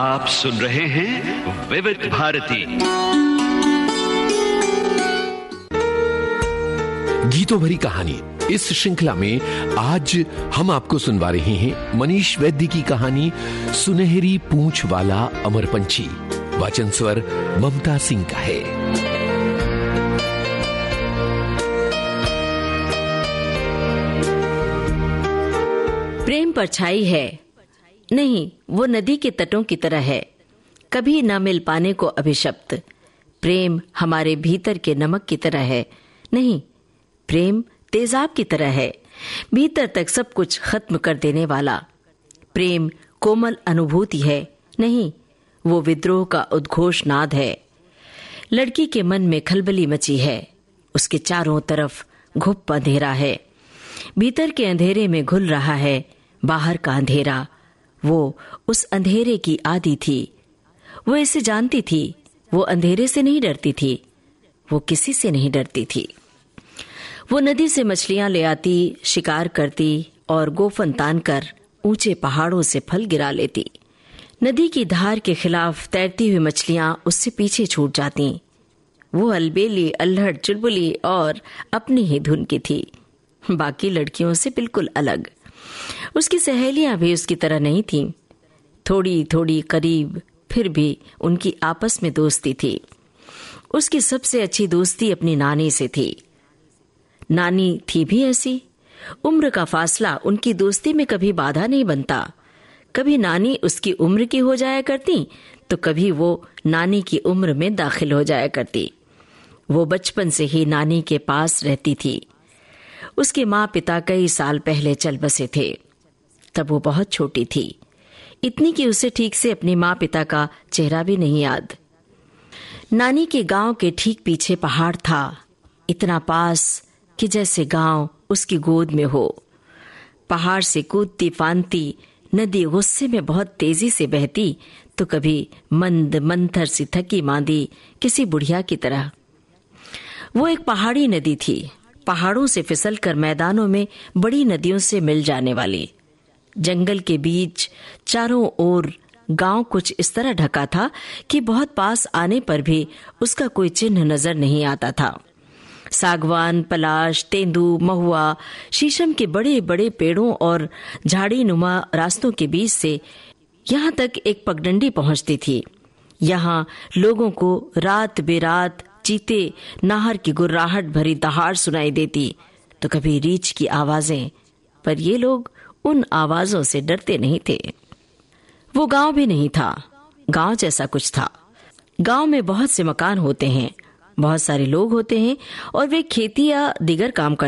आप सुन रहे हैं विविध भारती गीतों भरी कहानी। इस श्रृंखला में आज हम आपको सुनवा रहे हैं मनीष वैद्य की कहानी सुनहरी पूंछ वाला अमर पंछी। वाचन स्वर ममता सिंह का है। प्रेम परछाई है, नहीं वो नदी के तटों की तरह है, कभी न मिल पाने को अभिशप्त। प्रेम हमारे भीतर के नमक की तरह है, नहीं प्रेम तेजाब की तरह है, भीतर तक सब कुछ खत्म कर देने वाला। प्रेम कोमल अनुभूति है, नहीं वो विद्रोह का उद्घोष नाद है। लड़की के मन में खलबली मची है, उसके चारों तरफ घुप अंधेरा है। भीतर के अंधेरे में घुल रहा है बाहर का अंधेरा। वो उस अंधेरे की आदी थी, वो इसे जानती थी। वो अंधेरे से नहीं डरती थी, वो किसी से नहीं डरती थी। वो नदी से मछलियां ले आती, शिकार करती और गोफन तान कर ऊंचे पहाड़ों से फल गिरा लेती। नदी की धार के खिलाफ तैरती हुई मछलियां उससे पीछे छूट जाती। वो अलबेली, अल्हड़, चुलबुली और अपनी ही धुन की थी, बाकी लड़कियों से बिल्कुल अलग। उसकी सहेलियां भी उसकी तरह नहीं थीं, थोड़ी थोड़ी करीब, फिर भी उनकी आपस में दोस्ती थी। उसकी सबसे अच्छी दोस्ती अपनी नानी से थी। नानी थी भी ऐसी। उम्र का फासला उनकी दोस्ती में कभी बाधा नहीं बनता। कभी नानी उसकी उम्र की हो जाया करती, तो कभी वो नानी की उम्र में दाखिल हो जाया करती। वो बचपन से ही नानी के पास रहती थी। उसके माँ पिता कई साल पहले चल बसे थे, तब वो बहुत छोटी थी, इतनी कि उसे ठीक से अपने माँ पिता का चेहरा भी नहीं याद। नानी के गांव के ठीक पीछे पहाड़ था, इतना पास कि जैसे गांव उसकी गोद में हो। पहाड़ से कूदती फांदती नदी गुस्से में बहुत तेजी से बहती, तो कभी मंद मंथर सी थकी मांदी किसी बुढ़िया की तरह। वो एक पहाड़ी नदी थी, पहाड़ों से फिसलकर मैदानों में बड़ी नदियों से मिल जाने वाली। जंगल के बीच चारों ओर गांव कुछ इस तरह ढका था कि बहुत पास आने पर भी उसका कोई चिन्ह नजर नहीं आता था। सागवान, पलाश, तेंदू, महुआ, शीशम के बड़े बड़े पेड़ों और झाड़ी नुमा रास्तों के बीच से यहाँ तक एक पगडंडी पहुंचती थी। यहाँ लोगों को रात बेरात चीते नाहर की गुर्राहट भरी दहाड़ सुनाई देती, तो कभी रीछ की आवाजें, पर ये लोग उन आवाजों से डरते नहीं थे। वो गांव भी नहीं था, गांव जैसा कुछ था। गांव में बहुत से मकान होते हैं, बहुत सारे लोग होते हैं और वे खेती या दीगर काम करते